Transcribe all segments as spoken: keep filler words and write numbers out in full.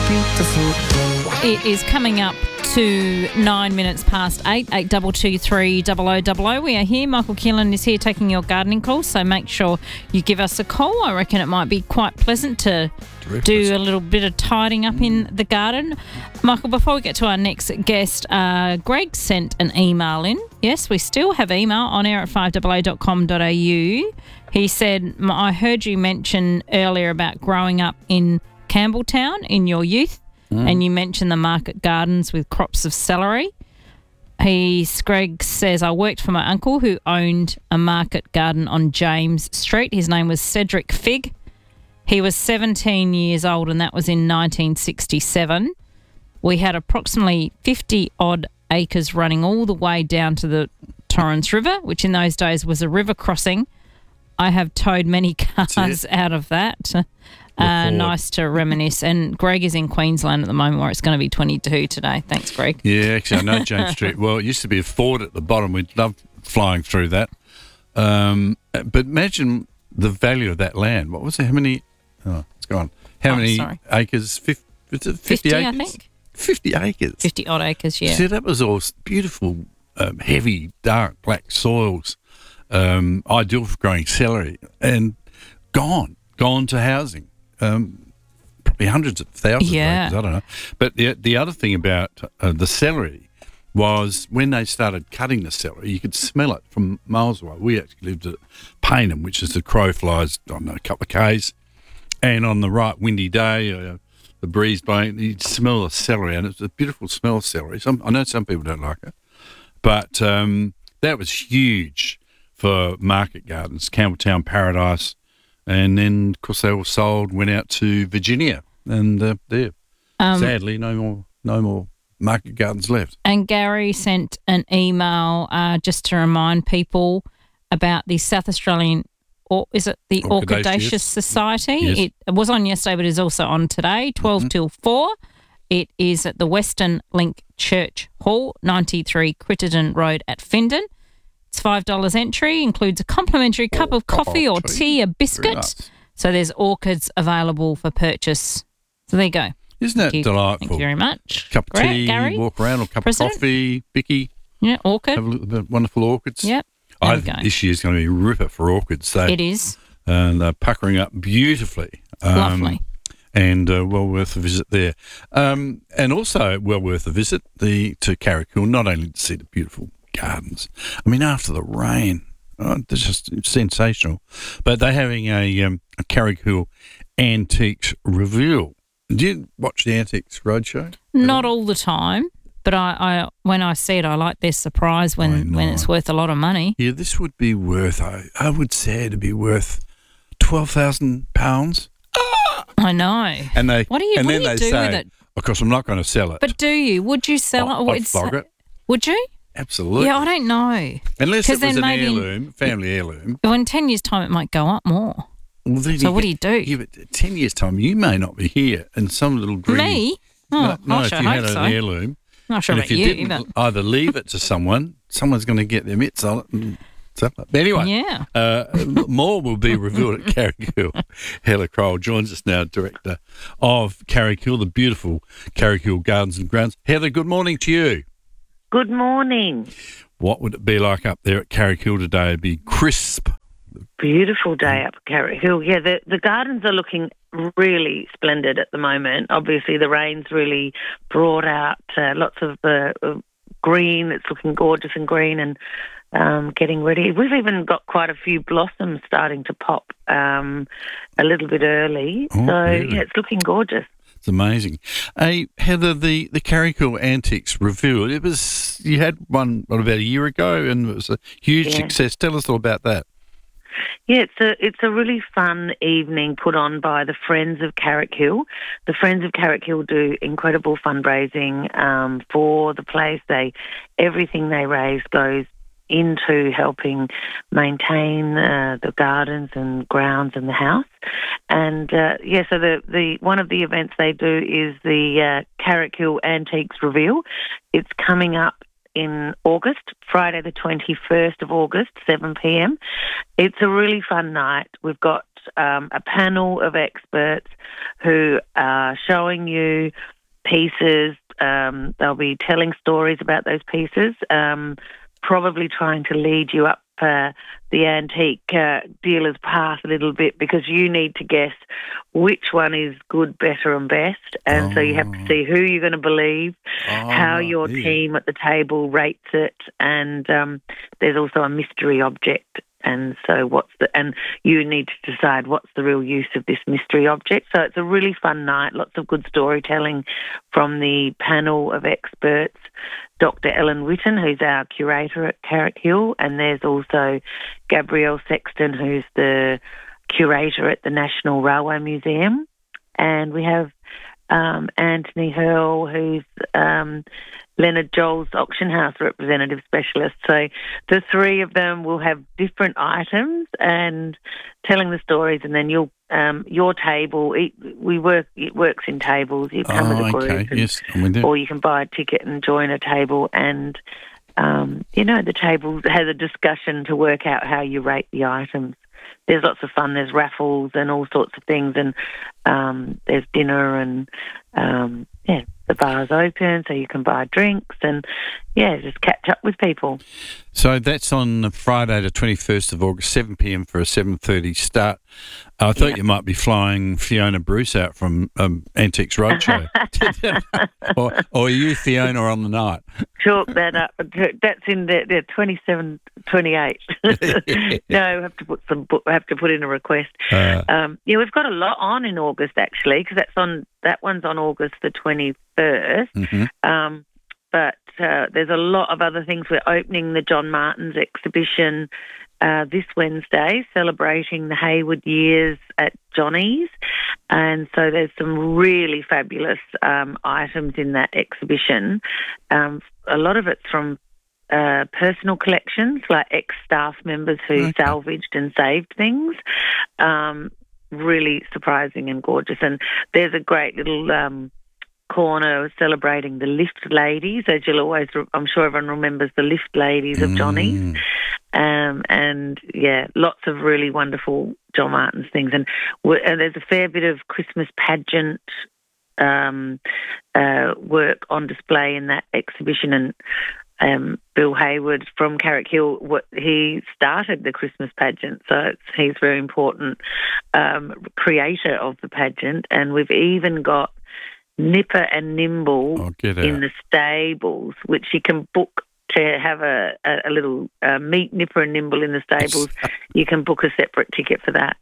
beautiful. It is coming up to nine minutes past eight, eight double two three double o double o. We are here. Michael Keelan is here taking your gardening calls, so make sure you give us a call. I reckon it might be quite pleasant to Terrific. do a little bit of tidying up in the garden. Michael, before we get to our next guest, uh, Greg sent an email in. Yes, we still have email on air at five a a dot com dot a u. He said, I heard you mention earlier about growing up in Campbelltown in your youth. Mm. And you mentioned the market gardens with crops of celery. He's, Greg says, I worked for my uncle who owned a market garden on James Street. His name was Cedric Figg. He was seventeen years old, and that was in nineteen sixty-seven. We had approximately fifty-odd acres running all the way down to the Torrens River, which in those days was a river crossing. I have towed many cars out of that. Uh, nice to reminisce. And Greg is in Queensland at the moment where it's going to be twenty-two today. Thanks, Greg. Yeah, actually, I know James Street. Well, it used to be a ford at the bottom. We loved flying through that. Um, but imagine the value of that land. What was it? How many? Oh, it's gone. How oh, many sorry. acres? fifty, was it fifty, fifty acres? I think. fifty acres. fifty-odd acres, yeah. See, that was all beautiful, um, heavy, dark, black soils, um, ideal for growing celery, and gone, gone to housing. Um, probably hundreds of thousands yeah. of acres, I don't know. But the the other thing about uh, the celery was when they started cutting the celery, you could smell it from miles away. We actually lived at Payneham, which is the crow flies, I don't know, a couple of k's. And on the right windy day, uh, the breeze blowing, you'd smell the celery, and it's a beautiful smell of celery. Some, I know some people don't like it, but um, that was huge for market gardens, Campbelltown Paradise. And then, of course, they all sold, went out to Virginia, and uh, there, um, sadly, no more, no more market gardens left. And Gary sent an email uh, just to remind people about the South Australian, or is it the Orchidaceous, Orchidaceous Society? Yes. It was on yesterday, but is also on today, twelve mm-hmm. till four. It is at the Western Link Church Hall, ninety-three Crittenden Road at Findon. It's five dollars entry, includes a complimentary cup of coffee or tea, a biscuit. Nice. So there's orchids available for purchase. So there you go. Isn't that Thank delightful? Thank you very much. Cup of Great, tea, Gary, walk around, or cup President. of coffee, Bicky. Yeah, orchid. Have a look at the wonderful orchids. Yep. I think this year's going to be ripper for orchids. They, it is. And they're puckering up beautifully. Um, Lovely. And uh, well worth a visit there. Um, and also well worth a visit the to Carrickhill, not only to see the beautiful gardens. I mean, after the rain, oh, it's just sensational. But they're having a, um, a Carrickhill Antiques reveal. Do you watch the Antiques Roadshow? Not all the time, but I, I when I see it, I like their surprise when, when it's worth a lot of money. Yeah, this would be worth, I, I would say it'd be worth twelve thousand pounds. I know. And they, what do you, and what then do, you they do say, with it? Of course, I'm not going to sell it. But do you? Would you sell I, it? I'd flog it. Would you? Absolutely. Yeah, I don't know. Unless it was then an maybe heirloom, family heirloom. Well, in ten years' time, it might go up more. Well, then so you what get, do you do? Yeah, but ten years' time, you may not be here, and some little greedy... Me? Oh, no, no I if sure you hope had an so. heirloom... Not sure and about if you, you, didn't but... either leave it to someone, someone's going to get their mitts on it and stuff like that. But anyway, yeah. uh, more will be revealed at Carrickhill. Heather Crowell joins us now, Director of Carrickhill, the beautiful Carrickhill Gardens and Grounds. Heather, good morning to you. Good morning. What would it be like up there at Carrickhill today? It'd be crisp. Beautiful day up at Carrickhill. Yeah, the, the gardens are looking really splendid at the moment. Obviously, the rain's really brought out uh, lots of uh, green. It's looking gorgeous and green and um, getting ready. We've even got quite a few blossoms starting to pop um, a little bit early. Oh, so, really? yeah, it's looking gorgeous. It's amazing. Hey, Heather, the, the Carrickhill Antiques Review, it was, you had one what, about a year ago, and it was a huge yeah. success. Tell us all about that. Yeah, it's a it's a really fun evening put on by the Friends of Carrickhill. The Friends of Carrickhill do incredible fundraising um, for the place. They everything they raise goes into helping maintain uh, the gardens and grounds and the house. And uh, yeah, so the, the one of the events they do is the uh, Carrickhill Antiques Reveal. It's coming up in August, Friday the twenty-first of August, seven p.m. It's a really fun night. We've got um, a panel of experts who are showing you pieces. Um, they'll be telling stories about those pieces, um, probably trying to lead you up uh, the antique uh, dealer's path a little bit, because you need to guess which one is good, better and best. And oh. so you have to see who you're going to believe, oh, how your yeah. team at the table rates it, and um, there's also a mystery object. And so what's the, and you need to decide what's the real use of this mystery object. So it's a really fun night, lots of good storytelling from the panel of experts. Doctor Ellen Witten, who's our curator at Carrick Hill, and there's also Gabrielle Sexton, who's the curator at the National Railway Museum. And we have um, Anthony Hurl, who's um, Leonard Joel's auction house representative specialist. So the three of them will have different items and telling the stories, and then you'll um, your table. It, we work. It works in tables. You come oh, as a group, okay. and, yes, I'm with you. or you can buy a ticket and join a table. And um, you know, the table has a discussion to work out how you rate the items. There's lots of fun. There's raffles and all sorts of things, and um, there's dinner, and um, yeah, the bar's open, so you can buy drinks and yeah, just catch up with people. So that's on Friday, the twenty-first of August, seven p.m. for a seven thirty start. I thought yeah. you might be flying Fiona Bruce out from um, Antiques Roadshow, or, or are you Fiona on the night? Chalk that up. That's in the, the twenty-seven, twenty-eight. No, I have to put some. I have to put in a request. Uh, um, yeah, we've got a lot on in August actually, because that's on that one's on August the twenty-first. Mm-hmm. Um, but uh, there's a lot of other things. We're opening the John Martins exhibition uh, this Wednesday, celebrating the Hayward years at Johnny's. And so there's some really fabulous um, items in that exhibition. Um, a lot of it's from uh, personal collections, like ex-staff members who okay. salvaged and saved things. Um, really surprising and gorgeous. And there's a great little um, corner celebrating the lift ladies, as you'll always, I'm sure everyone remembers the lift ladies of Johnny's. Mm. Um, and yeah, lots of really wonderful John Martins things. And, and there's a fair bit of Christmas pageant um, uh, work on display in that exhibition. And um, Bill Hayward from Carrick Hill, what, he started the Christmas pageant, so it's, he's a very important um, creator of the pageant. And we've even got Nipper and Nimble oh, in the stables, which you can book to have a, a, a little uh, meet Nipper and Nimble in the stables. You can book a separate ticket for that.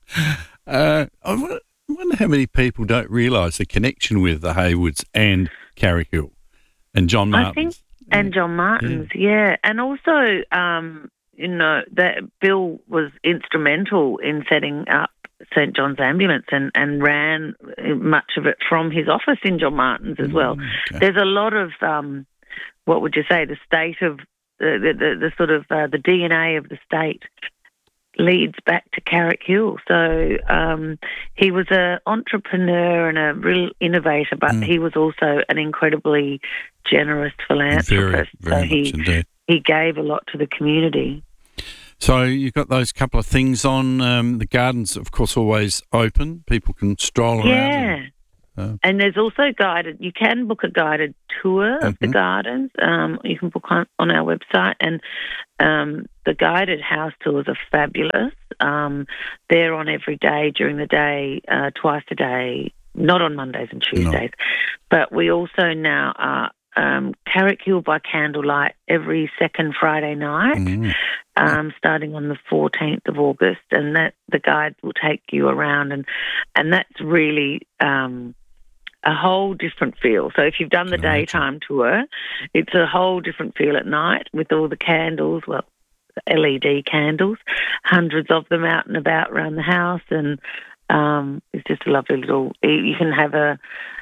Uh, I wonder, I wonder how many people don't realise the connection with the Haywoods and Carrick Hill and John Martins. I think, and John Martins, yeah. yeah. And also, um, you know, that Bill was instrumental in setting up Saint John's Ambulance and, and ran much of it from his office in John Martins as well. Mm, okay. There's a lot of, um, what would you say, the state of, the, the, the, the sort of uh, the D N A of the state leads back to Carrick Hill. So um, he was an entrepreneur and a real innovator, but mm. he was also an incredibly generous philanthropist. Very, very so he, much indeed. He gave a lot to the community. So you've got those couple of things on. Um, the gardens, of course, always open. People can stroll yeah. around. And, uh, and there's also guided, you can book a guided tour of mm-hmm. the gardens. Um, you can book on, on our website. And um, the guided house tours are fabulous. Um, they're on every day during the day, uh, twice a day, not on Mondays and Tuesdays. No. But we also now are Um, Carrick Hill by candlelight every second Friday night, mm. um, starting on the fourteenth of August, and that the guides will take you around, and and that's really um, a whole different feel. So if you've done the daytime tour, it's a whole different feel at night with all the candles, well, L E D candles, hundreds of them out and about around the house, and um, it's just a lovely little. You can have a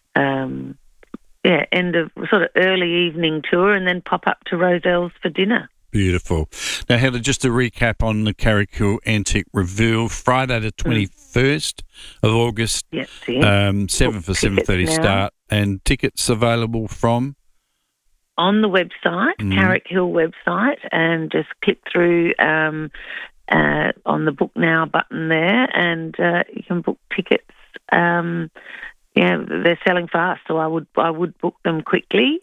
um, Yeah, end of sort of early evening tour and then pop up to Roselle's for dinner. Beautiful. Now, Heather, just a recap on the Carrick Hill Antique Reveal, Friday the twenty-first mm. of August, yes, um, seven for seven thirty start, and tickets available from? On the website, mm. Carrick Hill website, and just click through um, uh, on the Book Now button there, and uh, you can book tickets. Um, yeah, they're selling fast, so I would I would book them quickly,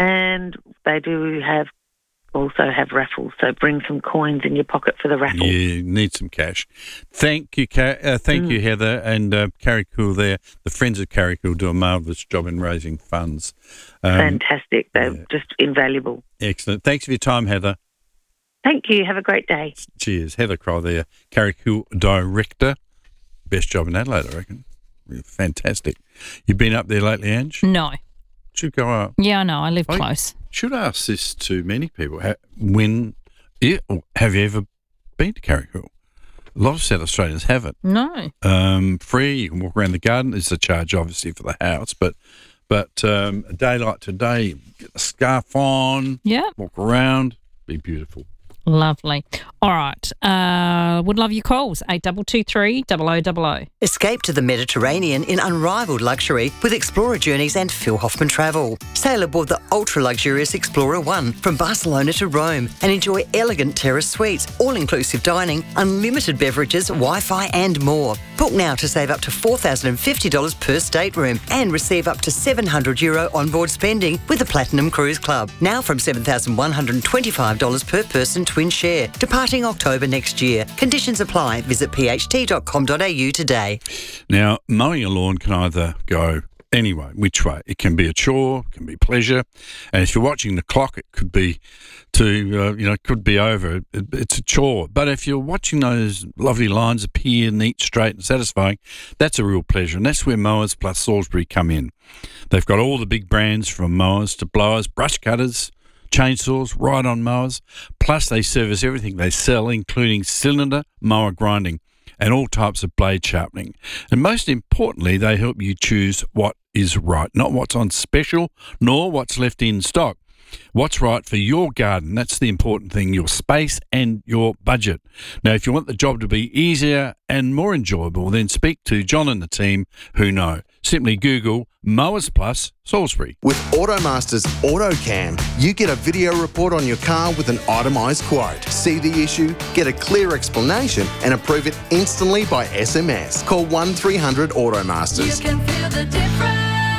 and they do have also have raffles. So bring some coins in your pocket for the raffle. Yeah, need some cash. Thank you, Ca- uh, thank mm. you, Heather, and uh, Carrickcool there. The Friends of Carrickcool do a marvellous job in raising funds. Um, Fantastic. They're yeah. just invaluable. Excellent. Thanks for your time, Heather. Thank you. Have a great day. Cheers. Heather Crow there, Carrickcool Director. Best job in Adelaide, I reckon. Fantastic. You've been up there lately, Ange? No. Should go up. Yeah, I know. I live I close. Should ask this to many people. Ha- When yeah, have you ever been to Carrickcool? A lot of South Australians haven't. No. Um, free. You can walk around the garden. There's a charge, obviously, for the house, but but um, a day like today, get a scarf on. Yeah. Walk around. Be beautiful. Lovely. All right. Uh, would love your calls. eight two two three, double oh double oh. Escape to the Mediterranean in unrivaled luxury with Explorer Journeys and Phil Hoffman Travel. Sail aboard the ultra-luxurious Explorer One from Barcelona to Rome and enjoy elegant terrace suites, all-inclusive dining, unlimited beverages, Wi-Fi and more. Book now to save up to four thousand fifty dollars per stateroom and receive up to seven hundred euro onboard spending with the Platinum Cruise Club. Now from seven thousand one hundred twenty-five dollars per person twin share. Departing October next year. Conditions apply. Visit p h t dot com dot a u today. Now, mowing a lawn can either go anyway, which way. It can be a chore, it can be pleasure, and if you're watching the clock, it could be to, uh, you know, it could be over. It, it's a chore. But if you're watching those lovely lines appear neat, straight and satisfying, that's a real pleasure, and that's where Mowers Plus Salisbury come in. They've got all the big brands from mowers to blowers, brush cutters, chainsaws, ride-on mowers, plus they service everything they sell, including cylinder mower grinding and all types of blade sharpening. And most importantly, they help you choose what is right, not what's on special, nor what's left in stock. What's right for your garden, that's the important thing, your space and your budget. Now, if you want the job to be easier and more enjoyable, then speak to John and the team who know. Simply Google Mowers Plus Salisbury. With Automaster's AutoCam, you get a video report on your car with an itemised quote. See the issue, get a clear explanation and approve it instantly by S M S. Call one three hundred Automasters. You can feel the difference.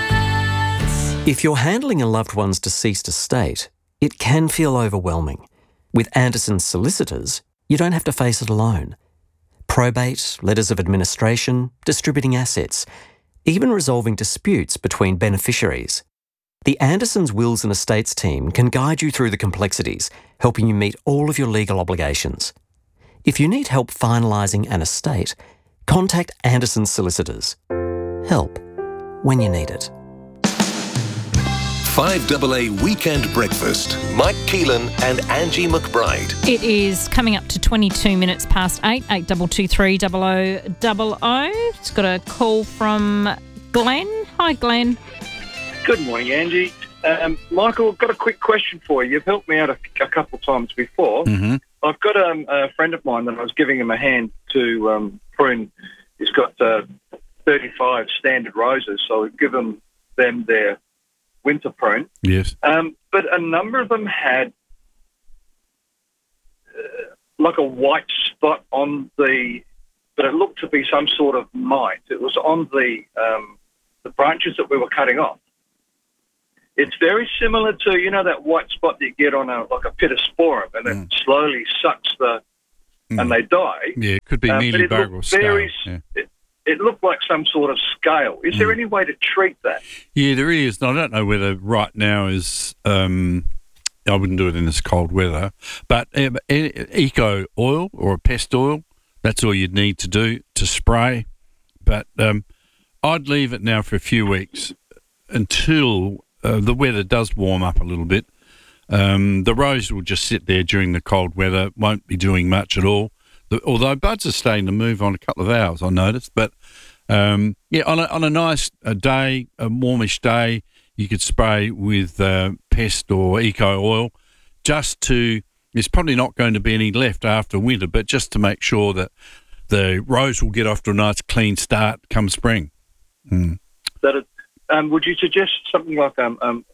If you're handling a loved one's deceased estate, it can feel overwhelming. With Anderson's solicitors, you don't have to face it alone. Probate, letters of administration, distributing assets, even resolving disputes between beneficiaries. The Andersons Wills and Estates team can guide you through the complexities, helping you meet all of your legal obligations. If you need help finalising an estate, contact Anderson's solicitors. Help when you need it. five A A Weekend Breakfast. Mike Keelan and Angie McBride. It is coming up to twenty-two minutes past eight, eight two two three, double oh double oh. It's got a call from Glenn. Hi, Glenn. Good morning, Angie. Um, Michael, I've got a quick question for you. You've helped me out a, a couple of times before. Mm-hmm. I've got um, a friend of mine that I was giving him a hand to um, prune. He's got uh, thirty-five standard roses, so I've given them their winter prune. Yes. Um, but a number of them had uh, like a white spot on the, but it looked to be some sort of mite. It was on the um, the branches that we were cutting off. It's very similar to, you know, that white spot that you get on a like a pittosporum, and Mm. it slowly sucks the, Mm. and they die. Yeah, it could be Um, but mealy it bug or looked scale. very, Yeah. it, it looked like some sort of scale. Is there Mm. any way to treat that? Yeah, there is. I don't know whether right now is. Um, I wouldn't do it in this cold weather, but um, e- eco oil or a pest oil. That's all you'd need to do to spray. But um, I'd leave it now for a few weeks until uh, the weather does warm up a little bit. Um, the rose will just sit there during the cold weather. Won't be doing much at all. The, although buds are starting to move on a couple of hours, I noticed. But um, yeah, on a, on a nice uh, day, a warmish day, you could spray with uh, pest or eco oil just to, there's probably not going to be any left after winter, but just to make sure that the rose will get off to a nice clean start come spring. Mm. That it, um, would you suggest something like um, um,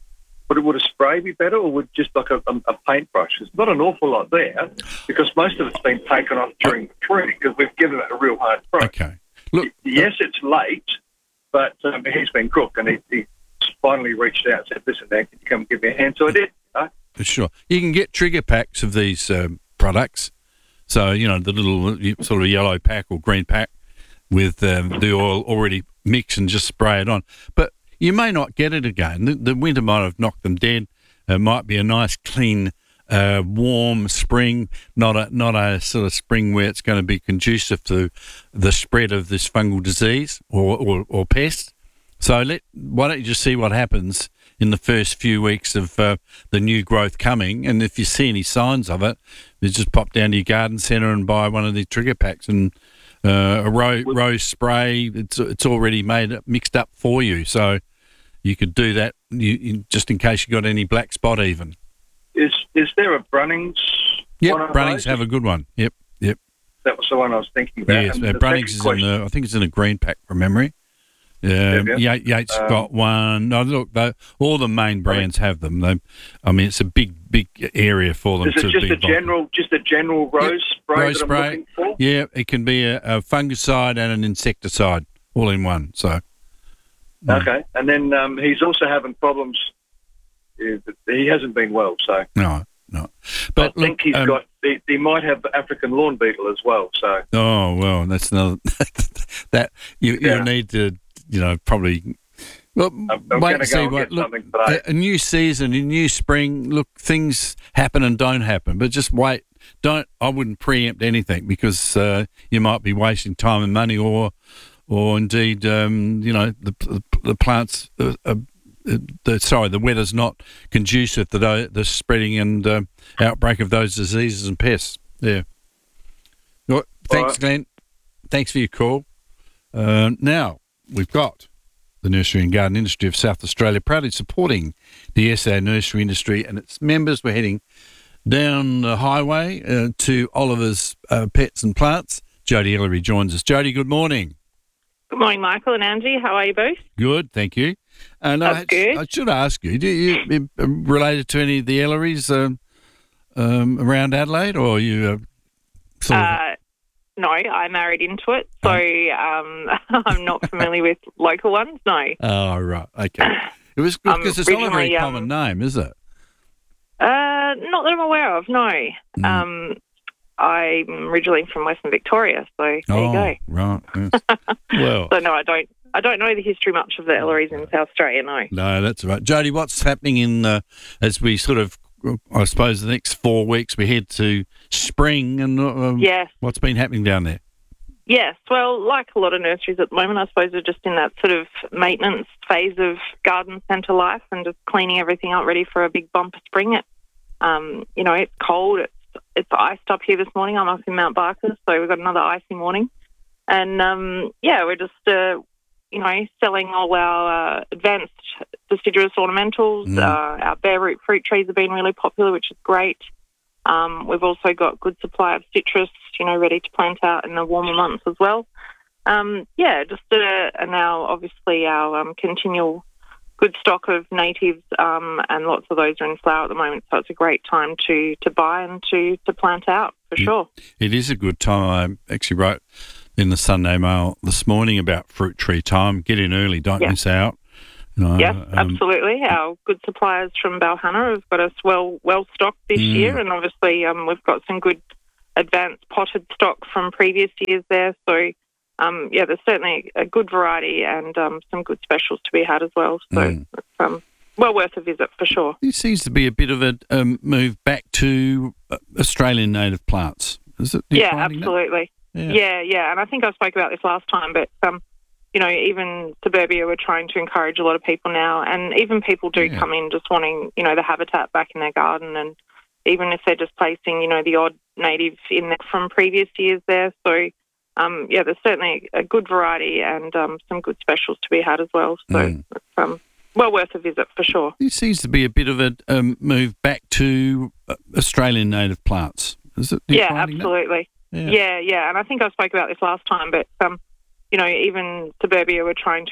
Would, it, would a spray be better, or would just like a, a, a paintbrush? There's not an awful lot there because most of it's been taken off during the pruning because we've given it a real hard prune. Okay. Look, yes, it's late, but um, he's been crook and he, he finally reached out and said, listen, Dan, can you come and give me a hand? So I did. You know? For sure. You can get trigger packs of these um, products. So, you know, the little sort of yellow pack or green pack with um, the oil already mixed and just spray it on. But you may not get it again. The, the winter might have knocked them dead. It might be a nice, clean, uh, warm spring, not a not a sort of spring where it's going to be conducive to the spread of this fungal disease or, or, or pest. So let why don't you just see what happens in the first few weeks of uh, the new growth coming, and if you see any signs of it, you just pop down to your garden centre and buy one of the trigger packs and uh, a rose, rose spray. It's it's already made mixed up for you, so you could do that you, you, just in case you got any black spot even. Is is there a Brunnings? Yep, one of Brunnings those? have a good one. Yep, yep. That was the one I was thinking about. Yes, And uh, the Brunnings second is question- in the, I think it's in a green pack from memory. Yeah, Yeah, yeah. Yates Um, got one. No, look, they, all the main brands have them. They, I mean, it's a big, big area for them Is to it just be a involved in. general, just a general rose spray Rose that spray. I'm looking for? Yeah, it can be a, a fungicide and an insecticide all in one. So, mm. Okay, and then um, he's also having problems. uh, He hasn't been well, so no, no. But I think look, he's um, got. He, he might have African lawn beetle as well. So Oh well, that's another. that you Yeah. you need to, you know, probably. Well, I'm, I'm wait going and to see go and what. get Look, something today. a, a new season, a new spring. Look, things happen and don't happen, but just wait. Don't. I wouldn't preempt anything because uh, you might be wasting time and money, or, or indeed, um, you know, the the, the plants. Uh, uh, the sorry, the weather's not conducive to the, the spreading and uh, outbreak of those diseases and pests. Yeah. Well, thanks, right. Glenn. Thanks for your call. Uh, now we've got the Nursery and Garden Industry of South Australia proudly supporting the S A nursery industry and its members. We're heading down the highway uh, to Oliver's uh, Pets and Plants. Jodie Ellery joins us. Jodie, good morning. Good morning, Michael and Angie. How are you both? Good, thank you. And That's I, good. I should ask you, do you, you uh, related to any of the Ellerys um, um, around Adelaide, or are you uh, sort of... Uh, no, I married into it, so um, I'm not familiar with local ones, no. Oh, right, okay. It was good Um, because it's not a very originally, um, common name, is it? Uh, not that I'm aware of, no. Mm. Um, I'm originally from Western Victoria, so there oh, you go. right. Yes. Well, So no, I don't. I don't know the history much of the Elleries in South Australia. No. no, that's all right. Jodie, what's happening in uh, as we sort of, I suppose, the next four weeks we head to spring, and um, Yes. what's been happening down there? Yes, well, like a lot of nurseries at the moment, I suppose we're just in that sort of maintenance phase of garden centre life and just cleaning everything up, ready for a big bumper spring. It, um, you know, it's cold. It's it's iced up here this morning. I'm up in Mount Barker, so we've got another icy morning. And um, yeah, we're just uh, you know selling all our uh, advanced deciduous ornamentals. Mm. Uh, our bare root fruit trees have been really popular, which is great. Um, we've also got good supply of citrus, you know, ready to plant out in the warmer months as well. Um, yeah, just uh, and now obviously our um, continual good stock of natives, um, and lots of those are in flower at the moment. So it's a great time to to buy and to to plant out for Yeah. sure. It is a good time. I actually wrote in the Sunday Mail this morning about fruit tree time. Get in early, don't Yeah. miss out. You know, Yes, um, absolutely. Our good suppliers from Balhana have got us well well stocked this Mm. year, and obviously um, we've got some good advanced potted stock from previous years there. So um, yeah, there's certainly a good variety and um, some good specials to be had as well. So Mm. it's um, well worth a visit for sure. There seems to be a bit of a um, move back to uh, Australian native plants. Is it? you Yeah, finding that? absolutely. Yeah. Yeah, yeah, and I think I spoke about this last time, but um, you know, even Suburbia, we're trying to encourage a lot of people now, and even people do Yeah. come in just wanting, you know, the habitat back in their garden, and even if they're just placing, you know, the odd native in there from previous years there. So, um, yeah, there's certainly a good variety and um, some good specials to be had as well. So, Mm. it's um, well worth a visit for sure. There seems to be a bit of a um, move back to uh, Australian native plants. Is it? you Yeah, finding that? absolutely. Yeah. Yeah, yeah, and I think I spoke about this last time, but um, you know, even Suburbia, we're trying to